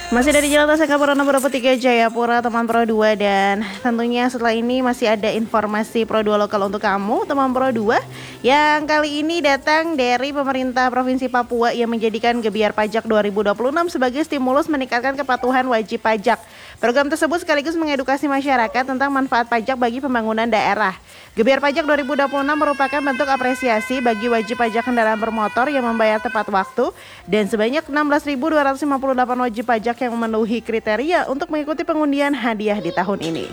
Masih dari Jalan Tasaka Pura 3 Jayapura, teman Pro 2, dan tentunya setelah ini masih ada informasi Pro 2 lokal untuk kamu, teman Pro 2, yang kali ini datang dari pemerintah Provinsi Papua yang menjadikan Gebiar Pajak 2026 sebagai stimulus meningkatkan kepatuhan wajib pajak. Program tersebut sekaligus mengedukasi masyarakat tentang manfaat pajak bagi pembangunan daerah. Gebiar Pajak 2026 merupakan bentuk apresiasi bagi wajib pajak kendaraan bermotor yang membayar tepat waktu, dan sebanyak 16.258 wajib pajak yang memenuhi kriteria untuk mengikuti pengundian hadiah di tahun ini.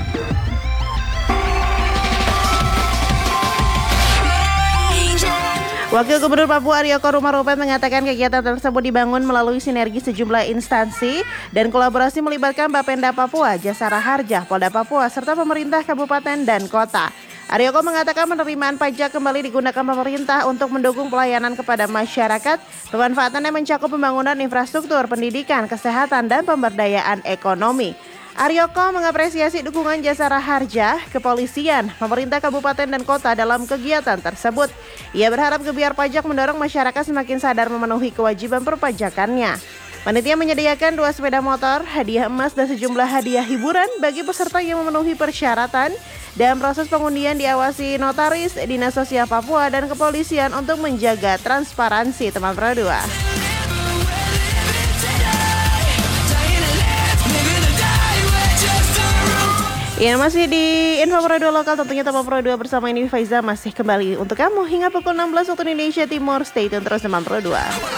Wakil Gubernur Papua Aryo Korumarupen mengatakan kegiatan tersebut dibangun melalui sinergi sejumlah instansi dan kolaborasi melibatkan Bapenda Papua, Jasara Harja, Polda Papua, serta pemerintah kabupaten dan kota. Aryoko mengatakan penerimaan pajak kembali digunakan pemerintah untuk mendukung pelayanan kepada masyarakat. Pemanfaatannya mencakup pembangunan infrastruktur, pendidikan, kesehatan, dan pemberdayaan ekonomi. Aryoko mengapresiasi dukungan Jasara Harja, kepolisian, pemerintah kabupaten dan kota dalam kegiatan tersebut. Ia berharap Gebiar Pajak mendorong masyarakat semakin sadar memenuhi kewajiban perpajakannya. Panitia menyediakan 2 sepeda motor, hadiah emas, dan sejumlah hadiah hiburan bagi peserta yang memenuhi persyaratan, dan proses pengundian diawasi notaris, Dinas Sosial Papua, dan kepolisian untuk menjaga transparansi, teman Pro 2. Ya, masih di Info Pro 2 lokal, tentunya teman Pro 2 bersama ini Faiza masih kembali untuk kamu hingga pukul 16 waktu Indonesia Timur. Stay tune terus teman Pro 2.